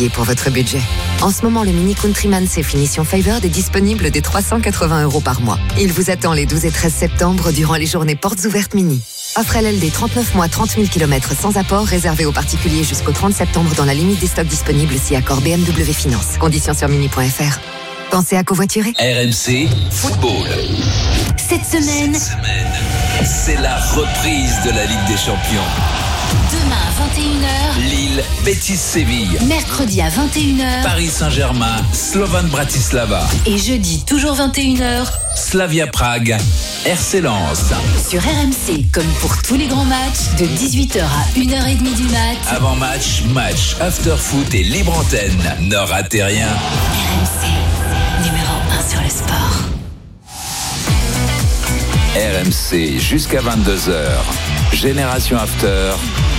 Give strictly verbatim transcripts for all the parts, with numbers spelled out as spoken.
habillé pour votre budget. En ce moment, le Mini Countryman C Finition Favored est disponible dès trois cent quatre-vingts euros par mois. Il vous attend les douze et treize septembre durant les journées portes ouvertes Mini. Offre L L D trente-neuf mois, trente mille kilomètres sans apport, réservé aux particuliers jusqu'au trente septembre dans la limite des stocks disponibles si accord B M W Finance. Conditions sur mini point f r. Pensez à covoiturer. R M C Football. Cette semaine, Cette semaine, c'est la reprise de la Ligue des Champions. demain à vingt et une heures, Lille, Betis Séville. mercredi à vingt et une heures, Paris Saint-Germain, Slovan Bratislava. et jeudi toujours vingt et une heures, Slavia Prague, R C Lens. sur R M C, comme pour tous les grands matchs, de dix-huit heures à une heure trente du mat. Avant match, match, after foot et libre antenne. Ne ratez rien. R M C, numéro un sur le sport. R M C jusqu'à vingt-deux heures. Génération After.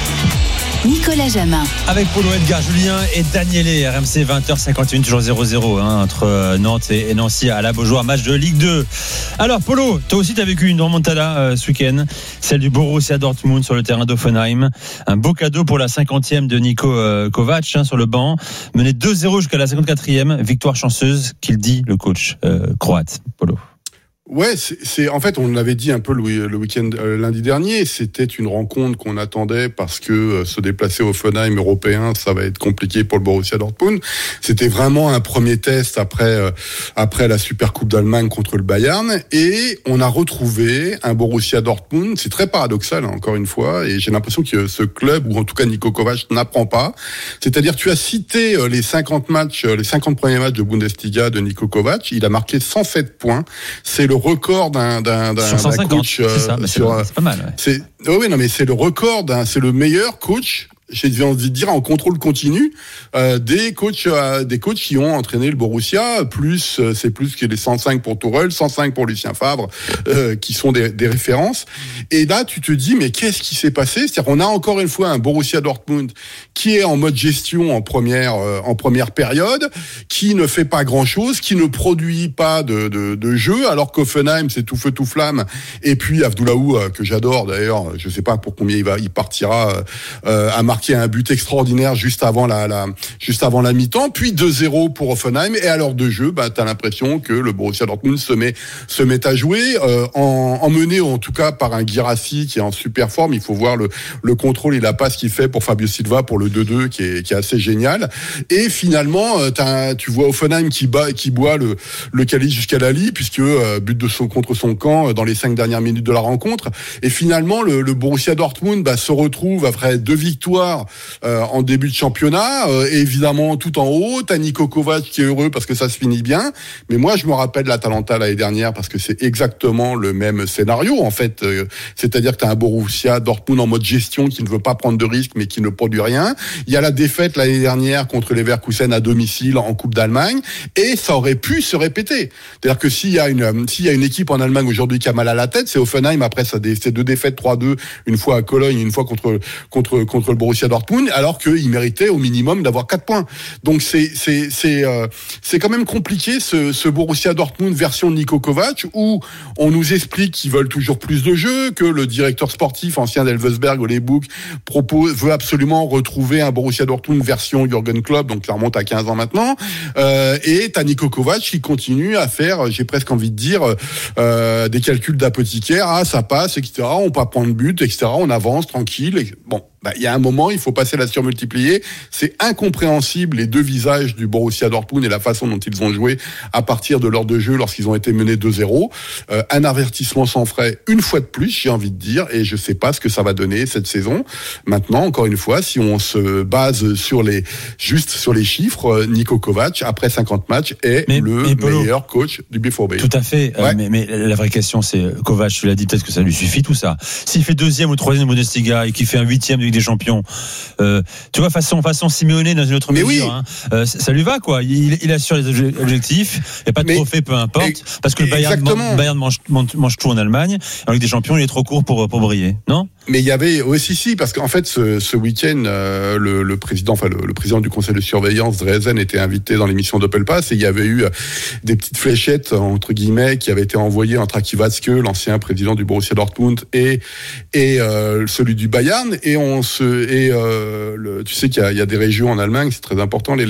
Nicolas Jamin. Avec Polo, Edgar, Julien et Danielé. R M C vingt heures cinquante et une, toujours zéro zéro hein, entre Nantes et Nancy à la Beaujoire, match de Ligue deux. Alors Polo, toi aussi tu as vécu une remontada euh, ce week-end, celle du Borussia Dortmund sur le terrain d'Offenheim. Un beau cadeau pour la cinquantième de Niko euh, Kovac hein, sur le banc. Mené deux zéro jusqu'à la cinquante-quatrième, victoire chanceuse qu'il dit le coach euh, croate. Polo. Ouais, c'est, c'est en fait on l'avait dit un peu le, le week-end euh, lundi dernier, c'était une rencontre qu'on attendait parce que euh, se déplacer au Offenheim européen, ça va être compliqué pour le Borussia Dortmund. C'était vraiment un premier test après euh, après la Super Coupe d'Allemagne contre le Bayern et on a retrouvé un Borussia Dortmund, c'est très paradoxal hein, encore une fois et j'ai l'impression que ce club ou en tout cas Niko Kovac n'apprend pas. C'est-à-dire tu as cité euh, les cinquante matchs euh, les cinquante premiers matchs de Bundesliga de Niko Kovac, il a marqué cent sept points. C'est le record d'un, d'un, d'un, d'un coach. Euh, c'est ça, mais sur, c'est, c'est pas mal. Ouais. C'est, oh oui, non, mais c'est le record d'un, c'est le meilleur coach. J'ai envie de dire en contrôle continu euh, des coachs, euh, des coachs qui ont entraîné le Borussia. Plus, euh, c'est plus que les cent cinq pour Tourelle, cent cinq pour Lucien Favre, euh, qui sont des, des références. Et là, tu te dis, mais qu'est-ce qui s'est passé ? C'est-à-dire, on a encore une fois un Borussia Dortmund qui est en mode gestion en première, euh, en première période, qui ne fait pas grand-chose, qui ne produit pas de, de, de jeu, alors qu'Offenheim c'est tout feu tout flamme. Et puis Abdoulaou, euh, que j'adore d'ailleurs, je sais pas pour combien il va, il partira euh, à marquer qui a un but extraordinaire juste avant la, la juste avant la mi-temps, puis deux zéro pour Offenheim et à l'heure de jeu, bah t'as l'impression que le Borussia Dortmund se met se met à jouer euh, en, en mené en tout cas par un Guirassy qui est en super forme. Il faut voir le le contrôle et la passe qu'il fait pour Fabio Silva pour le deux deux qui est qui est assez génial. Et finalement, euh, t'as, tu vois Offenheim qui bat qui boit le le calice jusqu'à la lie puisque euh, but de son contre son camp euh, dans les cinq dernières minutes de la rencontre. Et finalement, le, le Borussia Dortmund bah, se retrouve après deux victoires Euh, en début de championnat, euh, évidemment tout en haut. T'as Niko Kovac qui est heureux parce que ça se finit bien. Mais moi, je me rappelle l'Atalanta l'année dernière parce que c'est exactement le même scénario en fait. Euh, c'est-à-dire que t'as un Borussia Dortmund en mode gestion qui ne veut pas prendre de risques mais qui ne produit rien. Il y a la défaite l'année dernière contre les Leverkusen à domicile en Coupe d'Allemagne et ça aurait pu se répéter. C'est-à-dire que s'il y a une s'il y a une équipe en Allemagne aujourd'hui qui a mal à la tête, c'est Offenheim après ça ces deux défaites trois deux, une fois à Cologne, une fois contre contre contre le Borussia Dortmund, alors qu'il méritait au minimum d'avoir quatre points. Donc c'est c'est c'est euh, c'est quand même compliqué ce, ce Borussia Dortmund version Niko Kovac où on nous explique qu'ils veulent toujours plus de jeu, que le directeur sportif ancien d'Elversberg Ole Buch propose veut absolument retrouver un Borussia Dortmund version Jürgen Klopp, donc ça remonte à quinze ans maintenant. Euh, et t'as Niko Kovac qui continue à faire, j'ai presque envie de dire, euh, des calculs d'apothicaire. Ah ça passe, et cetera. On peut pas prendre but, et cetera. On avance tranquille. Et, bon. Bah, il y a un moment, il faut passer la surmultiplier. C'est incompréhensible, les deux visages du Borussia Dortmund et la façon dont ils ont joué à partir de l'heure de jeu lorsqu'ils ont été menés deux zéro. Euh, un avertissement sans frais, une fois de plus, j'ai envie de dire, et je sais pas ce que ça va donner cette saison. Maintenant, encore une fois, si on se base sur les, juste sur les chiffres, Niko Kovac, après cinquante matchs, est mais, le mais meilleur coach du B quatre B. Tout à fait. Ouais. Euh, mais, mais la vraie question, c'est, Kovac, tu l'as dit, peut-être que ça lui suffit tout ça. S'il fait deuxième ou troisième de Bundesliga et qu'il fait un huitième de des Champions, euh, tu vois, façon façon Simeone dans une autre mais mesure, oui. hein, euh, ça lui va quoi. Il, il assure les objectifs, il n'y a pas de mais, trophée, peu importe, et, parce que le Bayern, Bayern mange, mange, mange tout en Allemagne. Avec des champions, il est trop court pour pour briller, non? Mais il y avait aussi si parce qu'en fait ce, ce week-end euh, le, le président, enfin le, le président du conseil de surveillance Drezen était invité dans l'émission d'Opel Pass et il y avait eu des petites fléchettes entre guillemets qui avaient été envoyées entre Aki Watzke, l'ancien président du Borussia Dortmund, et et euh, celui du Bayern et on se et euh, le, tu sais qu'il y a, il y a des régions en Allemagne, c'est très important les